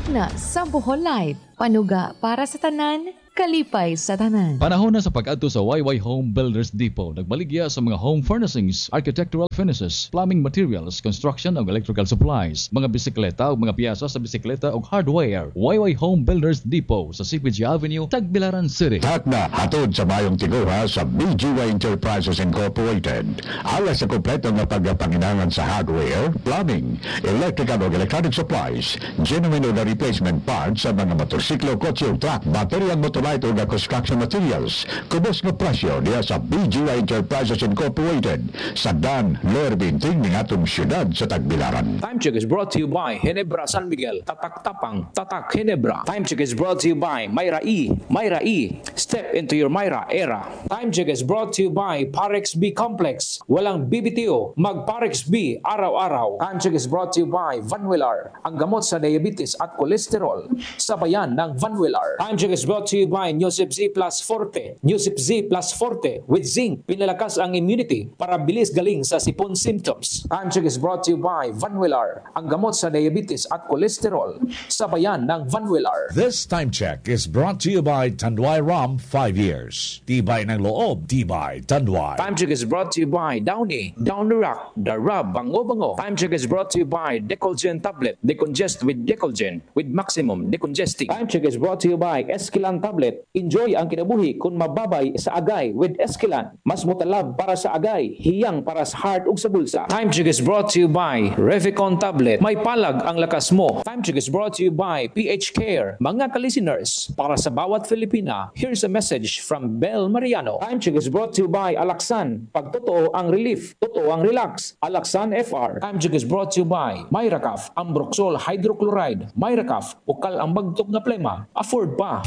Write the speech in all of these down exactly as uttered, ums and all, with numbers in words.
na sa Bohol Life. Panuga para sa tanan, kalipay sa tanan. Panahon na sa pag-adto sa Y Y Home Builders Depot. Nagbaligya sa mga home furnishings, architectural finishes, plumbing materials, construction ug electrical supplies, mga bisikleta ug mga piyasa sa bisikleta ug hardware. Y Y Home Builders Depot sa C P G Avenue, Tagbilaran City. Hatna hatod sa mayong tiguha sa B G Y Enterprises Incorporated. Alas sa kompleto nga pagpanginangan sa hardware, plumbing, electrical ug electronic supplies, genuine o replacement parts sa mga motorsiklo, kotse ug truck, baterya motor light o construction materials. Kubos nga presyo niya sa B G Y Enterprises Incorporated sa Dan, Lower Binting ng atong syudad sa Tagbilaran. Time check is brought to you by Ginebra San Miguel. Tatak Tapang, Tatak Ginebra. Time check is brought to you by Myra E. Myra E. Step into your Myra era. Time check is brought to you by Parex B Complex. Walang B B T O, mag Parex B araw-araw. Time check is brought to you by Vanwillar. Ang gamot sa diabetes at kolesterol. Sabayan ng Vanwillar. Time check is brought to you by Newsip Z Plus Forte. Newsip Z Plus Forte with zinc. Pinalakas ang immunity para bilis galing sa sipon symptoms. Time check is brought to you by Vanwillar. Ang gamot sa diabetes at kolesterol. Sabayan ng Vanwillar. This time check is brought to you by Tanduay Rum five years. Tibay ng loob, tibay Tanduay. Time check is brought to you by Downy. Downy Rock. The Rub. Bango-bango. Time check is brought to you by Decolgen Tablet. Decongest with Decolgen with maximum decongesting. Time check is brought to you by Esquilan Tablet. Enjoy ang kinabuhi kung mababay sa agay with Esquilan. Mas mutalab para sa agay, hiyang para sa heart ug sa bulsa. Time check is brought to you by Revicon Tablet. May palag ang lakas mo. Time check is brought to you by P H Care. Mga ka-listeners, para sa bawat Filipina, here's a message from Bel Mariano. Time check is brought to you by Alaxan. Pag totoo ang relief, totoo ang relax. Alaxan F R. Time check is brought to you by Myracaf. Ambroxol Hydrochloride. Myracaf. Ukal ang bagtok na plema. Afford pa.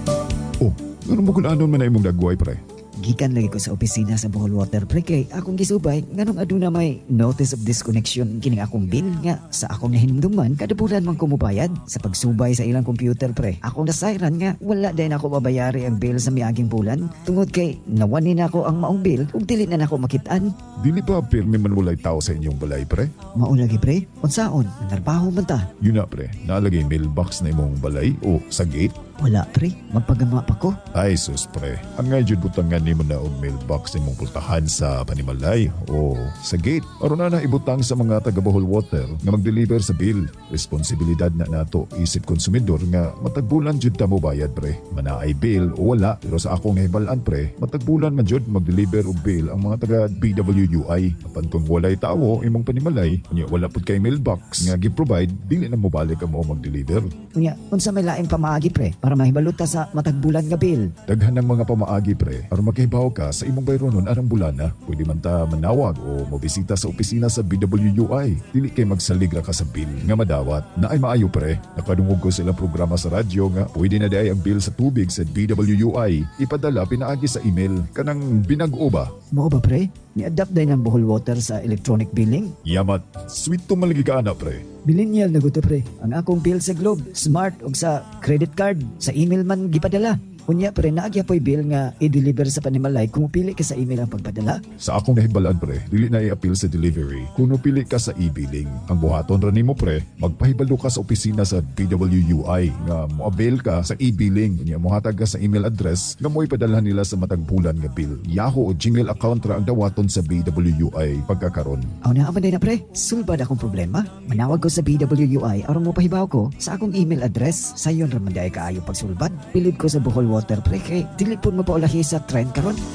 Oh, ano mo kung anon man na imong dagway, pre? Gikan lagi ko sa opisina sa Bohol Water, pre, kay akong gisubay nganong aduna may notice of disconnection kining akong bill nga sa akong nahinumduman kada bulan man ko mobayad sa pagsubay sa ilang computer, pre. Akong nasayran nga wala din ako mabayari ang bill sa miaging bulan tungod kay nawani na ako ang maong bill ug dili na nako makitaan. Dili pa pirmi man walay tao sa inyong balay, pre? Mao lagi, pre. Unsaon? Narbaho man ta? Yun na, pre. Naalagay mailbox na imong balay o sa gate? Wala, pre. Magpagama pa ko. Ay, sus, pre. Ang nga jud butangan nimo na og mailbox imong pultahan sa panimalay o sa gate. Aron na na ibutang sa mga taga Bohol Water nga mag-deliver sa bill. Responsibilidad na nato isip konsumidor nga matagbulan jud ta mo bayad, pre. Manaay bill o wala. Pero sa akong nahibalaan, pre, matagbulan man jud mag-deliver og bill ang mga taga B W U I. Apan kung walay tawo imong panimalay, unya wala pud kay mailbox nga gi-provide, dili na mo balik ang mo mag-deliver. Unya, unsa may laing pamaagi, pre, para mahibaluta sa matagbulan nga bill? Daghan ng mga pamaagi, pre. Aron makihibaw ka sa imong bayronon arang bulana, pwede man ta manawag o mobisita sa opisina sa B W U I. Dili kay magsalig ra ka sa bill nga madawat. Na ay maayo, pre. Nakadungog ko silang programa sa radyo nga pwede na day ang bill sa tubig sa B W U I ipadala pinaagi sa email kanang binag-o ba? Mao ba, pre? Ni-adapt din ang Bohol Water sa electronic billing? Yamat, sweet to malagi ka ana, pre. Millennial na guto, pre. Ang akong bill sa Globe, Smart ug sa credit card, sa email man gipadala. Unya, pre, naagya po'y bill nga i-deliver sa panimalay kung pili ka sa email ang pagpadala. Sa akong nahibalaan, pre, dili na i-appeal sa delivery kung pili ka sa e-billing. Ang buhaton ra nimo, pre, magpahibalo ka sa opisina sa B W U I nga mo-avail ka sa e-billing. Unya, mohatag ka sa email address nga mo ipadalhan nila sa matagbulan nga bill. Yahoo o Gmail account ra ang dawaton sa B W U I pagkakaron. Aw na aman na, pre. Sulbad akong problema. Manawag ko sa B W U I aron mo pahibaw ko sa akong email address. Sayon ra man day kaayo pagsulbad. Bilib ko sa Bohol Water, pre, kay dili pud mo paulahi sa trend karon.